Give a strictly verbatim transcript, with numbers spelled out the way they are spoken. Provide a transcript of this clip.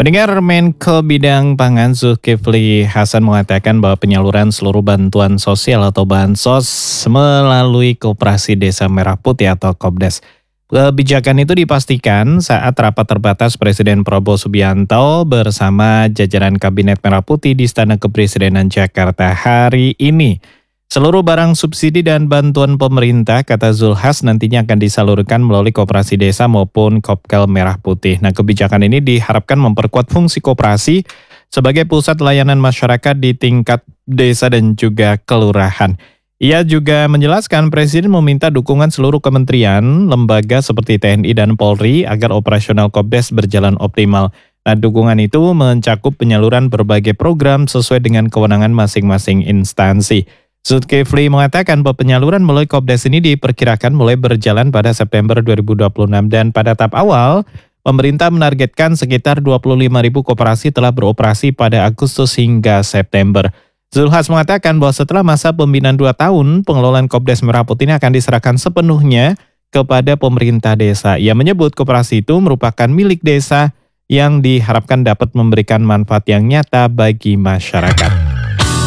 Pendengar, Menko Bidang Pangan Zulkifli Hasan mengatakan bahwa penyaluran seluruh bantuan sosial atau bansos melalui Koperasi Desa Merah Putih atau Kopdes. Kebijakan itu dipastikan saat rapat terbatas Presiden Prabowo Subianto bersama jajaran Kabinet Merah Putih di Istana Kepresidenan Jakarta hari ini. Seluruh barang subsidi dan bantuan pemerintah, kata Zulhas, nantinya akan disalurkan melalui Koperasi Desa maupun Kopkel Merah Putih. Nah, kebijakan ini diharapkan memperkuat fungsi koperasi sebagai pusat layanan masyarakat di tingkat desa dan juga kelurahan. Ia juga menjelaskan Presiden meminta dukungan seluruh kementerian, lembaga seperti T N I dan Polri agar operasional Kopdes berjalan optimal. Nah, dukungan itu mencakup penyaluran berbagai program sesuai dengan kewenangan masing-masing instansi. Zulkifli mengatakan bahwa penyaluran melalui Kopdes ini diperkirakan mulai berjalan pada September dua ribu dua puluh enam dan pada tahap awal, pemerintah menargetkan sekitar dua puluh lima ribu koperasi telah beroperasi pada Agustus hingga September. Zulhas mengatakan bahwa setelah masa pembinaan dua tahun, pengelolaan Kopdes Merah Putih ini akan diserahkan sepenuhnya kepada pemerintah desa. Ia menyebut koperasi itu merupakan milik desa yang diharapkan dapat memberikan manfaat yang nyata bagi masyarakat.